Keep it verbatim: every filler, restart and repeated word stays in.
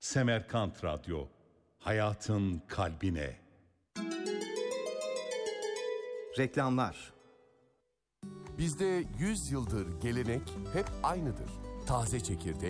Semerkant Radyo, hayatın kalbine. Reklamlar. Bizde yüz yıldır gelenek hep aynıdır. Taze çekirdek,